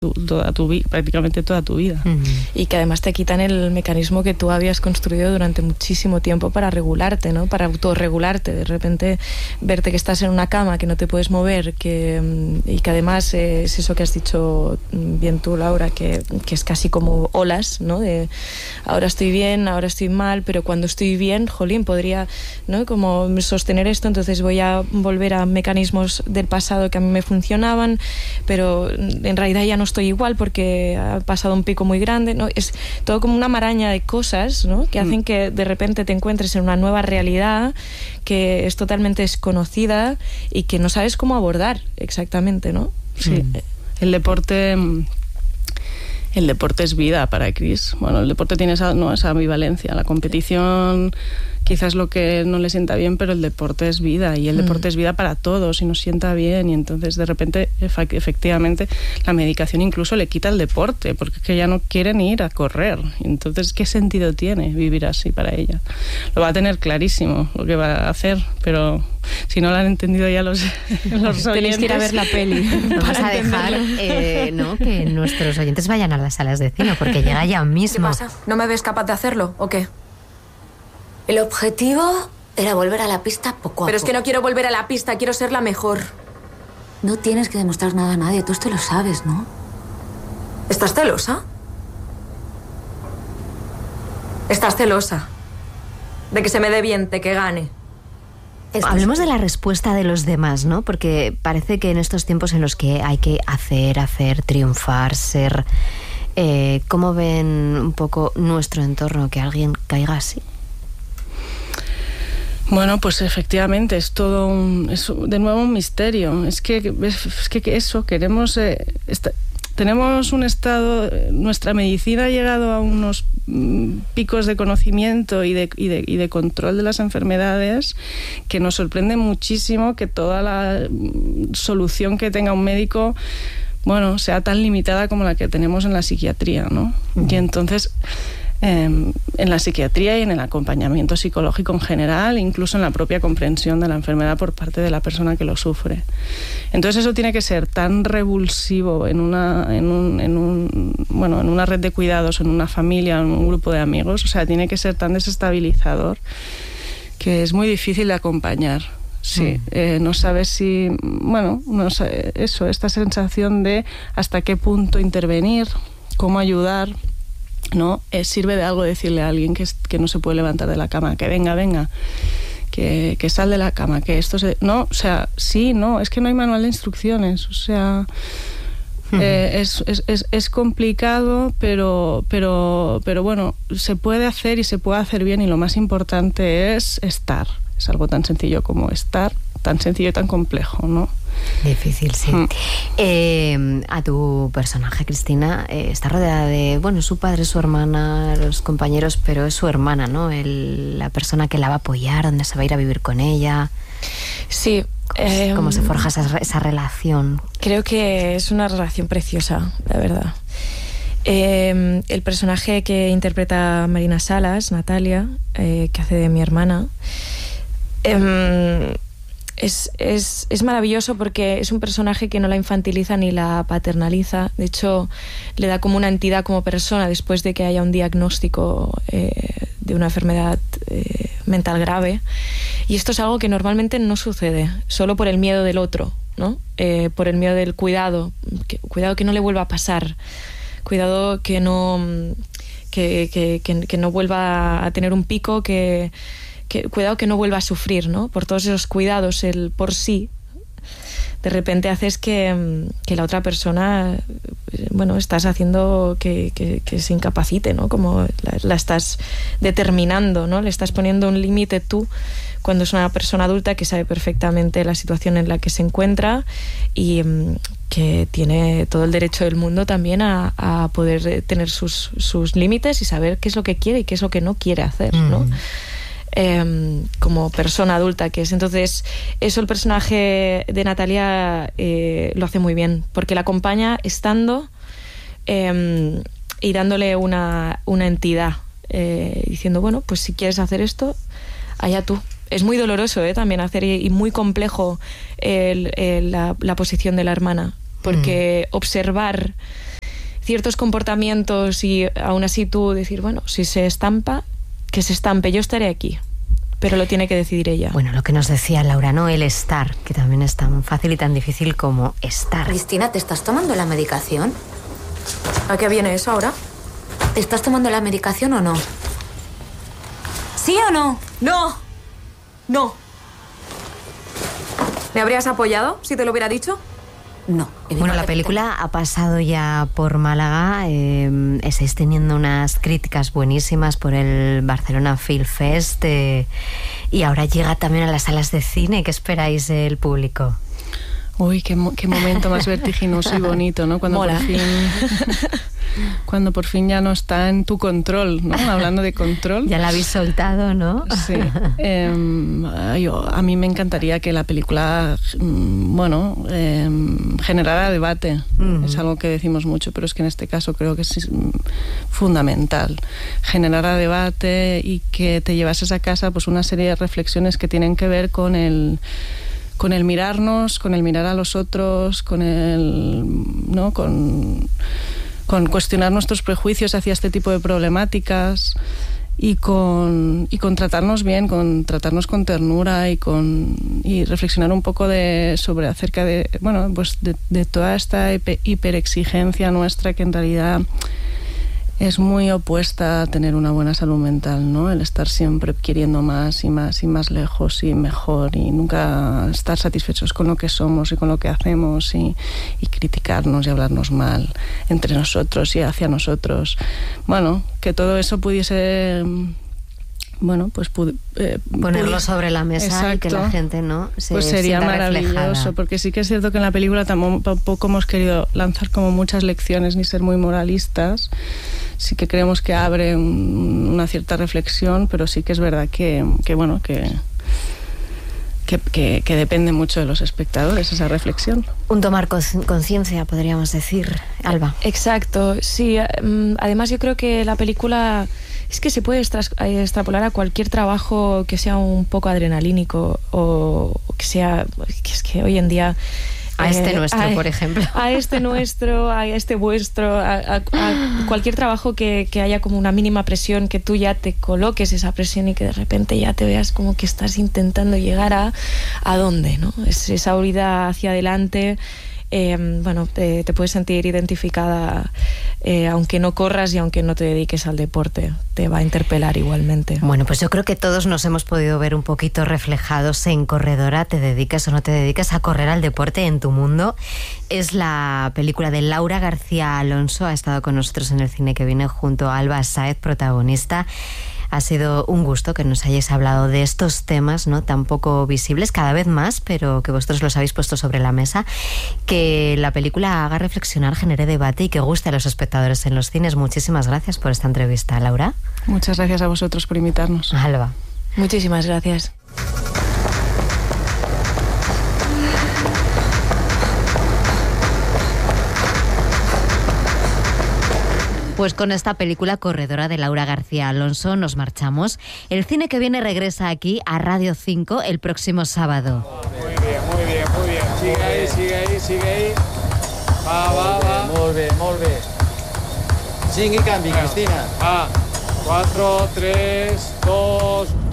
prácticamente toda tu vida. Y que además te quitan el mecanismo que tú habías construido durante muchísimo tiempo para regularte, ¿no? Para autorregularte. De repente verte que estás en una cama, que no te puedes mover, y que además es eso que has dicho bien tú, Laura, que es casi como olas, ¿no? De ahora estoy bien, ahora estoy mal, pero cuando estoy bien, jolín, podría, ¿no? Como sostener esto, entonces voy a volver a mecanismos del pasado que a mí me funcionaban, pero en realidad ya no estoy igual porque ha pasado un pico muy grande, ¿no? Es todo como una maraña de cosas, ¿no? Que hacen que de repente te encuentres en una nueva realidad que es totalmente desconocida y que no sabes cómo abordar exactamente, ¿no? Sí. El deporte es vida para Chris. Bueno, el deporte tiene esa ambivalencia. La competición quizás lo que no le sienta bien, pero el deporte es vida, y el deporte es vida para todos y nos sienta bien, y entonces de repente efectivamente la medicación incluso le quita el deporte porque es que ya no quieren ir a correr. Entonces, ¿qué sentido tiene vivir así para ella? Lo va a tener clarísimo lo que va a hacer, pero si no lo han entendido ya los oyentes, tenéis que ir a ver la peli. Vamos a dejar ¿no? que nuestros oyentes vayan a las salas de cine, porque llega ya mismo. ¿Qué pasa? ¿No me ves capaz de hacerlo o qué? El objetivo era volver a la pista poco a poco. Pero es que no quiero volver a la pista, quiero ser la mejor. No tienes que demostrar nada a nadie, tú esto lo sabes, ¿no? ¿Estás celosa? ¿Estás celosa? De que se me dé bien, de que gane. Hablemos de la respuesta de los demás, ¿no? Porque parece que en estos tiempos en los que hay que hacer, triunfar, ser... ¿cómo ven un poco nuestro entorno que alguien caiga así? Bueno, pues efectivamente es todo de nuevo un misterio. Es que eso, queremos... tenemos un estado... Nuestra medicina ha llegado a unos picos de conocimiento y de control de las enfermedades que nos sorprende muchísimo que toda la solución que tenga un médico, bueno, sea tan limitada como la que tenemos en la psiquiatría, ¿no? Y entonces... en la psiquiatría y en el acompañamiento psicológico en general, incluso en la propia comprensión de la enfermedad por parte de la persona que lo sufre. Entonces eso tiene que ser tan revulsivo en una red de cuidados, en una familia, en un grupo de amigos, o sea, tiene que ser tan desestabilizador que es muy difícil de acompañar. Sí, no sabes si, bueno, no sé, eso, esta sensación de hasta qué punto intervenir, cómo ayudar, ¿no? Sirve de algo decirle a alguien que no se puede levantar de la cama, que venga, que sal de la cama, que esto se... No, o sea, sí, no, es que no hay manual de instrucciones, o sea... Es complicado, pero bueno, se puede hacer y se puede hacer bien, y lo más importante es estar. Es algo tan sencillo como estar, tan sencillo y tan complejo, ¿no? Difícil, sí. A tu personaje, Cristina, está rodeada de, bueno, su padre, su hermana, los compañeros, pero es su hermana, ¿no? La persona que la va a apoyar, donde se va a ir a vivir con ella. Sí. ¿Cómo se forja esa relación? Creo que es una relación preciosa, la verdad. El personaje que interpreta Marina Salas, Natalia, que hace de mi hermana, es maravilloso porque es un personaje que no la infantiliza ni la paternaliza. De hecho, le da como una entidad como persona después de que haya un diagnóstico de una enfermedad mental grave. Y esto es algo que normalmente no sucede, solo por el miedo del otro, ¿no? Por el miedo del cuidado. Cuidado que no le vuelva a pasar. Cuidado que no vuelva a tener un pico, cuidado que no vuelva a sufrir, ¿no? Por todos esos cuidados, el por sí, de repente haces que la otra persona, bueno, estás haciendo que se incapacite, ¿no? Como la estás determinando, ¿no? Le estás poniendo un límite tú, cuando es una persona adulta que sabe perfectamente la situación en la que se encuentra y que tiene todo el derecho del mundo también a poder tener sus límites y saber qué es lo que quiere y qué es lo que no quiere hacer, ¿no? Como persona adulta que es. Entonces eso el personaje de Natalia lo hace muy bien, porque la acompaña estando y dándole una entidad, diciendo, bueno, pues si quieres hacer esto, allá tú. Es muy doloroso también hacer, y muy complejo la posición de la hermana, porque observar ciertos comportamientos y aún así tú decir, bueno, si se estampa, que se estampe, yo estaré aquí. Pero lo tiene que decidir ella. Bueno, lo que nos decía Laura, ¿no? El estar, que también es tan fácil y tan difícil como estar. Cristina, ¿te estás tomando la medicación? ¿A qué viene eso ahora? ¿Te estás tomando la medicación o no? ¿Sí o no? ¡No! ¡No! ¿Me habrías apoyado si te lo hubiera dicho? No. Bueno, la película ha pasado ya por Málaga. Estáis teniendo unas críticas buenísimas por el Barcelona Film Fest y ahora llega también a las salas de cine. ¿Qué esperáis del público? Uy, qué momento más vertiginoso y bonito, ¿no? Cuando por fin ya no está en tu control, ¿no? Hablando de control. Ya la habéis soltado, ¿no? Sí. A mí me encantaría que la película, generara debate. Es algo que decimos mucho, pero es que en este caso creo que es fundamental. Generara debate y que te llevases a casa pues una serie de reflexiones que tienen que ver con el mirarnos, con el mirar a los otros, con cuestionar nuestros prejuicios hacia este tipo de problemáticas y con tratarnos bien, con tratarnos con ternura y reflexionar un poco acerca de toda esta hiperexigencia nuestra que en realidad es muy opuesta a tener una buena salud mental, ¿no? El estar siempre queriendo más y más y más lejos y mejor y nunca estar satisfechos con lo que somos y con lo que hacemos y criticarnos y hablarnos mal entre nosotros y hacia nosotros. Bueno, que todo eso pudiese... ponerlo sobre la mesa. Exacto. Y que la gente pues sería maravilloso reflejada. Porque sí que es cierto que en la película tampoco hemos querido lanzar como muchas lecciones ni ser muy moralistas. Sí que creemos que abre una cierta reflexión, pero sí que es verdad que depende mucho de los espectadores esa reflexión. Un tomar conciencia, podríamos decir, Alba. Exacto, sí. Además yo creo que la película es que se puede extrapolar a cualquier trabajo que sea un poco adrenalínico o que sea... que es que hoy en día... A este nuestro, por ejemplo. A este nuestro, a este vuestro, a cualquier trabajo que haya como una mínima presión, que tú ya te coloques esa presión y que de repente ya te veas como que estás intentando llegar a dónde, ¿no? Esa huida hacia adelante. Te puedes sentir identificada, aunque no corras y aunque no te dediques al deporte, te va a interpelar igualmente. Bueno, pues yo creo que todos nos hemos podido ver un poquito reflejados en Corredora, te dedicas o no te dedicas a correr al deporte en tu mundo. Es la película de Laura García Alonso, ha estado con nosotros en el Cine que Viene junto a Alba Sáez, protagonista. Ha sido un gusto que nos hayáis hablado de estos temas, ¿no? Tan poco visibles, cada vez más, pero que vosotros los habéis puesto sobre la mesa. Que la película haga reflexionar, genere debate y que guste a los espectadores en los cines. Muchísimas gracias por esta entrevista, Laura. Muchas gracias a vosotros por invitarnos. Alba. Muchísimas gracias. Pues con esta película Corredora de Laura García Alonso nos marchamos. El Cine que Viene regresa aquí a Radio 5 el próximo sábado. Muy bien. Sigue ahí. Va. Molt bé. Cinc i canvi, Cristina. 4, 3, 2...